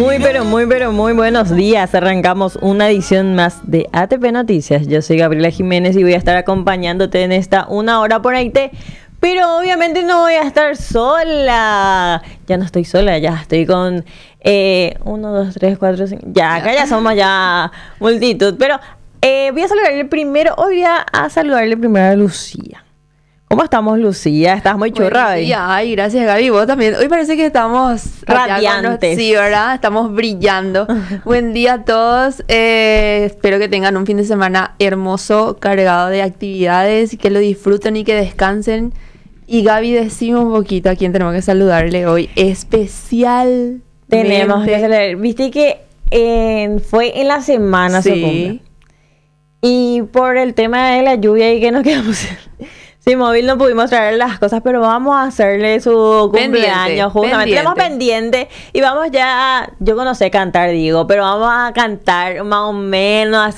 Muy buenos días. Arrancamos una edición más de ATP Noticias. Yo soy Gabriela Jiménez y voy a estar acompañándote en esta una hora por ahí. Pero obviamente no voy a estar sola. Ya no estoy sola, ya estoy con 1, 2, 3, 4, 5. Ya, acá ya somos ya multitud. Pero voy a saludarle primero. Hoy voy a saludarle primero a Lucía. ¿Cómo estamos, Lucía? ¿Estás muy churra hoy? Ay, gracias, Gaby. Vos también. Hoy parece que estamos radiantes. Sí, ¿verdad? Estamos brillando. Buen día a todos. Espero que tengan un fin de semana hermoso, cargado de actividades y que lo disfruten y que descansen. Y Gaby, decime un poquito a quién tenemos que saludarle hoy. Especial. Tenemos que saludar. Viste que fue en la semana, sí. Su cumple. Y por el tema de la lluvia y que nos quedamos sin móvil no pudimos traer las cosas, pero vamos a hacerle su cumpleaños justamente. Tenemos pendiente y vamos ya, yo no sé cantar, digo, pero vamos a cantar más o menos